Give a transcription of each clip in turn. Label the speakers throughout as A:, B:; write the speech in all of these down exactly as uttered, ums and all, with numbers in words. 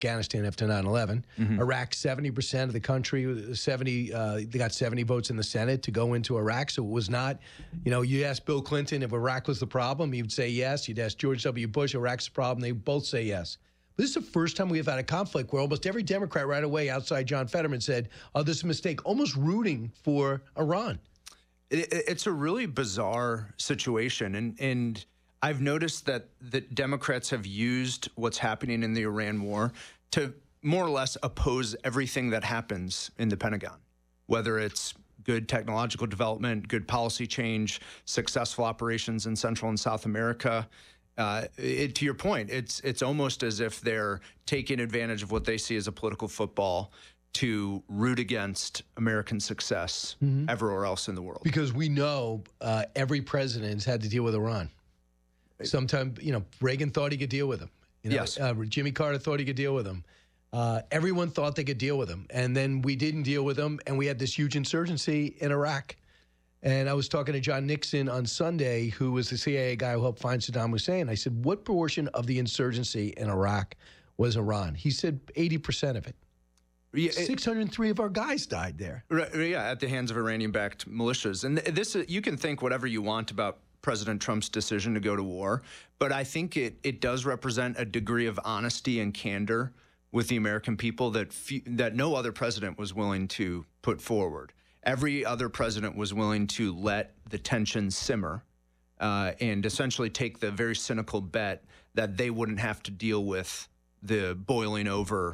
A: Afghanistan after nine eleven. Mm-hmm. Iraq, seventy percent of the country, seventy, uh, they got seventy votes in the Senate to go into Iraq. So it was not, you know, you asked Bill Clinton if Iraq was the problem, he would say yes. You'd ask George W. Bush, Iraq's the problem, they both say yes. But this is the first time we've had a conflict where almost every Democrat right away outside John Fetterman said, oh, this is a mistake, almost rooting for Iran.
B: It, it's a really bizarre situation. And, and I've noticed that the Democrats have used what's happening in the Iran war to more or less oppose everything that happens in the Pentagon, whether it's good technological development, good policy change, successful operations in Central and South America. Uh, it, to your point, it's it's almost as if they're taking advantage of what they see as a political football to root against American success mm-hmm. everywhere else in the world.
A: Because we know uh, every president's had to deal with Iran. Sometimes, you know, Reagan thought he could deal with them. You know,
B: yes.
A: Uh, Jimmy Carter thought he could deal with them. Uh, everyone thought they could deal with them. And then we didn't deal with them, and we had this huge insurgency in Iraq. And I was talking to John Nixon on Sunday, who was the C I A guy who helped find Saddam Hussein. I said, what portion of the insurgency in Iraq was Iran? He said eighty percent of it. Yeah, it six hundred three of our guys died there.
B: Right, yeah, at the hands of Iranian-backed militias. And this, you can think whatever you want about President Trump's decision to go to war, but I think it it does represent a degree of honesty and candor with the American people that few, that no other president was willing to put forward. Every other president was willing to let the tension simmer uh, and essentially take the very cynical bet that they wouldn't have to deal with the boiling over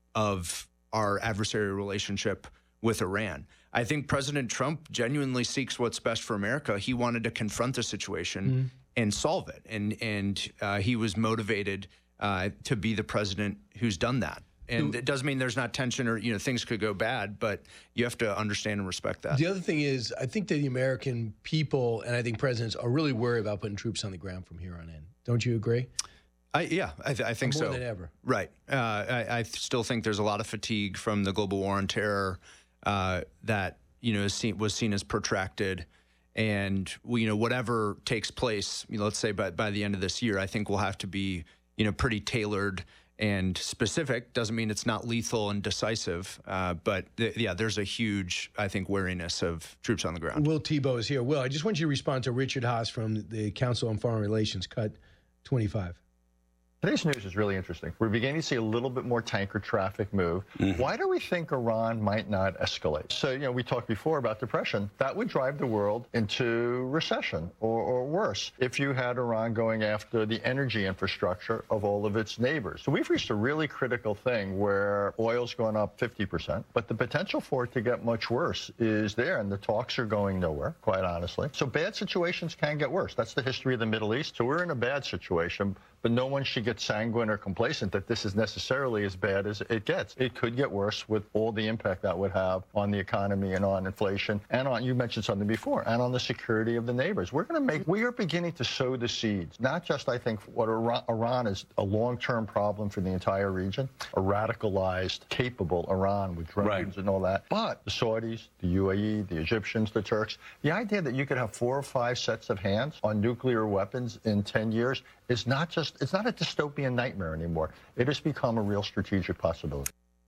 B: of our adversarial relationship with Iran. I think President Trump genuinely seeks what's best for America. He wanted to confront the situation mm-hmm. and solve it. And, and uh, he was motivated uh, to be the president who's done that. And it doesn't mean there's not tension or, you know, things could go bad, but you have to understand and respect that.
A: The other thing is, I think that the American people and I think presidents are really worried about putting troops on the ground from here on in. Don't you agree?
B: I, yeah, I, th- I think
A: more
B: so.
A: More than ever.
B: Right. Uh, I, I still think there's a lot of fatigue from the global war on terror uh, that, you know, is seen, was seen as protracted. And, you know, whatever takes place, you know, let's say by, by the end of this year, I think we'll have to be, you know, pretty tailored and specific. Doesn't mean it's not lethal and decisive, uh, but th- yeah, there's a huge, I think, wariness of troops on the ground.
A: Will Tebow is here. Will, I just want you to respond to Richard Haas from the Council on Foreign Relations, cut twenty-five.
C: Today's news is really interesting. We're beginning to see a little bit more tanker traffic move. Mm-hmm. Why do we think Iran might not escalate? So, you know, we talked before about depression. That would drive the world into recession or, or worse if you had Iran going after the energy infrastructure of all of its neighbors. So we've reached a really critical thing where oil's gone up fifty percent, but the potential for it to get much worse is there, and the talks are going nowhere, quite honestly. So bad situations can get worse. That's the history of the Middle East. So we're in a bad situation, but no one should get sanguine or complacent that this is necessarily as bad as it gets. It could get worse with all the impact that would have on the economy and on inflation and on, you mentioned something before, and on the security of the neighbors. We're going to make, we are beginning to sow the seeds, not just, I think, what Iran, Iran is a long-term problem for the entire region, a radicalized, capable Iran with drones right. and all that, but the Saudis, the U A E, the Egyptians, the Turks, the idea that you could have four or five sets of hands on nuclear weapons in ten years is not just, it's not a dystopian nightmare anymore. It has become a real strategic possibility.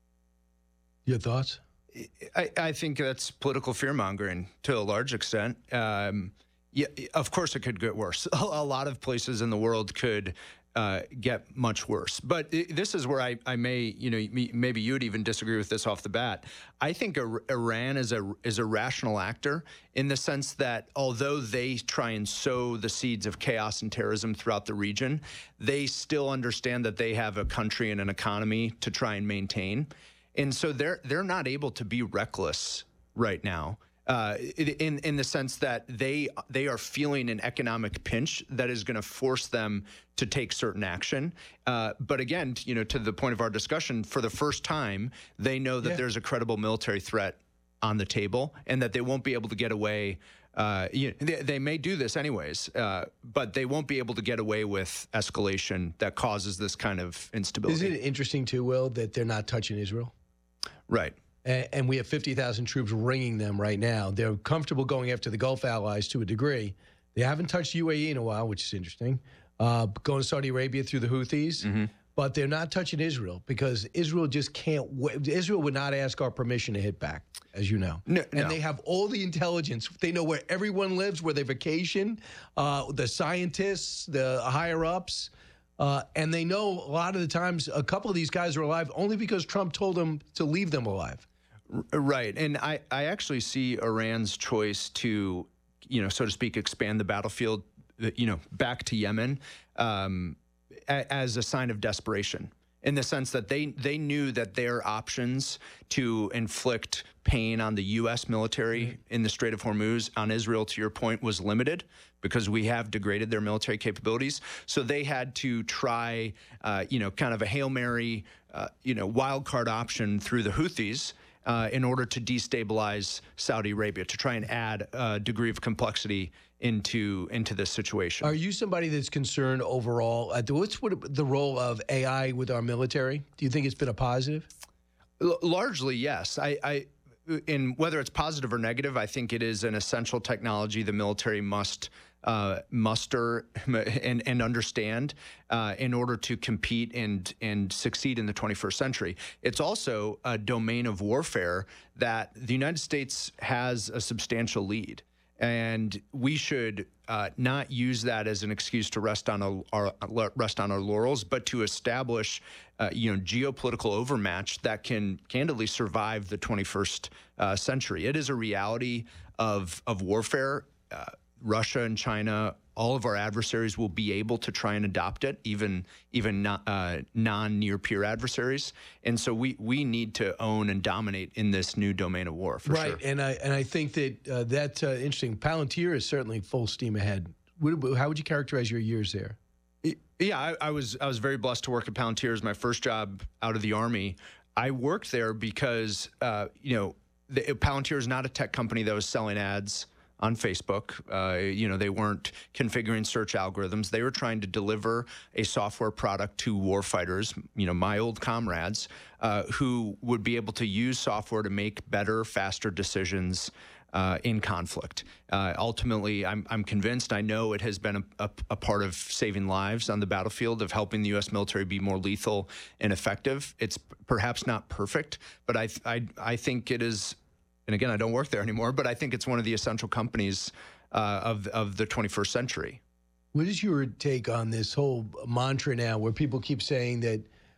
A: Your thoughts?
B: I, I think that's political fear-mongering to a large extent. Um, yeah, of course it could get worse. A, a lot of places in the world could uh, get much worse. But it, this is where I, I may, you know, maybe you'd even disagree with this off the bat. I think Iran is a is a rational actor in the sense that although they try and sow the seeds of chaos and terrorism throughout the region, they still understand that they have a country and an economy to try and maintain. And so they're they're not able to be reckless right now. Uh, in in the sense that they they are feeling an economic pinch that is going to force them to take certain action. Uh, but again, you know, to the point of our discussion, for the first time, they know that yeah. there's a credible military threat on the table, and that they won't be able to get away. Uh, you, they, they may do this anyways, uh, but they won't be able to get away with escalation that causes this kind of instability.
A: Isn't it interesting too, Will, that they're not touching Israel?
B: Right.
A: And we have fifty thousand troops ringing them right now. They're comfortable going after the Gulf allies to a degree. They haven't touched U A E in a while, which is interesting. Uh, going to Saudi Arabia through the Houthis. Mm-hmm. but they're not touching Israel because Israel just can't. Israel would not ask our permission to hit back, as you know.
B: No,
A: and
B: no.
A: they have all the intelligence. They know where everyone lives, where they vacation, uh, the scientists, the higher ups. Uh, and they know a lot of the times a couple of these guys are alive only because Trump told them to leave them alive.
B: Right. And I, I actually see Iran's choice to, you know, so to speak, expand the battlefield, you know, back to Yemen um, a, as a sign of desperation, in the sense that they they knew that their options to inflict pain on the U S military in the Strait of Hormuz, on Israel, to your point, was limited because we have degraded their military capabilities. So they had to try, uh, you know, kind of a Hail Mary, uh, you know, wild card option through the Houthis uh, in order to destabilize Saudi Arabia, to try and add a degree of complexity into into this situation.
A: Are you somebody that's concerned overall? Uh, what's what, the role of A I with our military? Do you think it's been a positive?
B: L- largely, yes. I, I, in whether it's positive or negative, I think it is an essential technology the military must uh, muster and, and understand uh, in order to compete and and succeed in the twenty-first century. It's also a domain of warfare that the United States has a substantial lead. And we should uh, not use that as an excuse to rest on our, our rest on our laurels, but to establish, uh, you know, geopolitical overmatch that can candidly survive the twenty-first uh, century. It is a reality of of warfare. Uh, Russia and China, all of our adversaries will be able to try and adopt it, even even not, uh, non-near peer adversaries. And so we we need to own and dominate in this new domain of war, for
A: right.
B: sure.
A: And I and I think that uh, that's uh, interesting. Palantir is certainly full steam ahead. What, how would you characterize your years there?
B: Yeah, I, I was I was very blessed to work at Palantir. It was my first job out of the Army. I worked there because uh, you know the, Palantir is not a tech company that was selling ads on Facebook. Uh, you know, they weren't configuring search algorithms. They were trying to deliver a software product to warfighters, you know, my old comrades, uh, who would be able to use software to make better, faster decisions uh, in conflict. Uh, ultimately, I'm, I'm convinced, I know it has been a, a, a part of saving lives on the battlefield, of helping the U S military be more lethal and effective. It's perhaps not perfect, but I, I, I think it is. And again, I don't work there anymore, but I think it's one of the essential companies uh, of of the twenty-first century.
A: What is your take on this whole mantra now where people keep saying that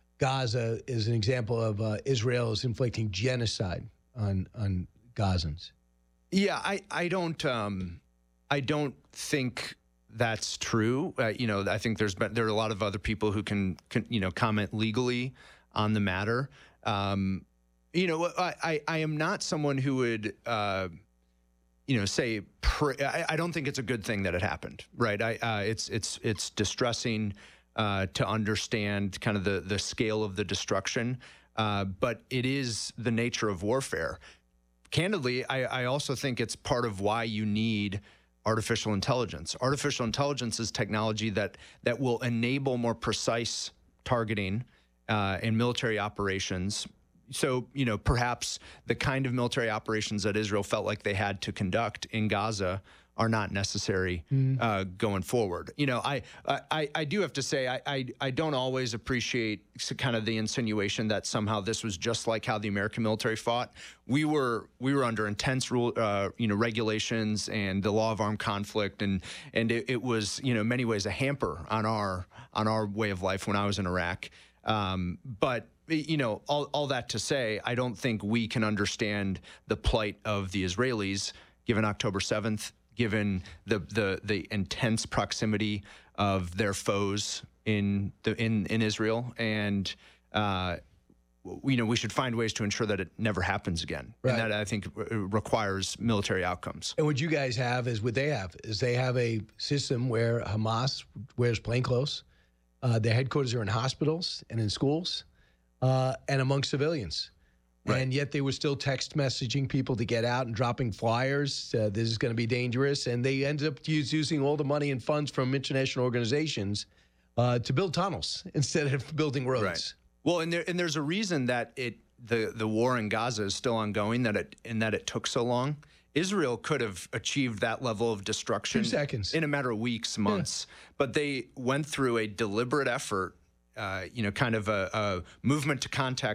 A: Gaza is an example of uh, Israel is inflicting genocide on on Gazans?
B: Yeah, I, I don't um, I don't think that's true. Uh, you know, I think there's been, there are a lot of other people who can, can you know, comment legally on the matter. Um, You know, I, I, I am not someone who would, uh, you know, say, pray, I, I don't think it's a good thing that it happened, right? I, uh, it's it's it's distressing uh, to understand kind of the, the scale of the destruction, uh, but it is the nature of warfare. Candidly, I, I also think it's part of why you need artificial intelligence. Artificial intelligence is technology that that will enable more precise targeting uh, in military operations. So, you know, perhaps the kind of military operations that Israel felt like they had to conduct in Gaza are not necessary mm. uh, going forward. You know, I I, I do have to say, I, I I don't always appreciate kind of the insinuation that somehow this was just like how the American military fought. We were we were under intense rule, uh, you know, regulations and the law of armed conflict, and and it, it was, you know, in many ways a hamper on our on our way of life when I was in Iraq. Um, but you know, all, all that to say, I don't think we can understand the plight of the Israelis given October seventh, given the the, the intense proximity of their foes in the in, in Israel. And, uh, you know, we should find ways to ensure that it never happens again. Right. And that, I think, requires military outcomes.
A: And what you guys have is what they have, is they have a system where Hamas wears plainclothes. Uh, their headquarters are in hospitals and in schools. Uh, and among civilians. Right. And yet they were still text messaging people to get out and dropping flyers. Uh, this is going to be dangerous. And they ended up use, using all the money and funds from international organizations uh, to build tunnels instead of building roads.
B: Right. Well, and there and there's a reason that it the, the war in Gaza is still ongoing, that it and that it took so long. Israel could have achieved that level of destruction
A: Two seconds.
B: in a matter of weeks, months. Yeah. But they went through a deliberate effort uh, you know, kind of a, a movement to contact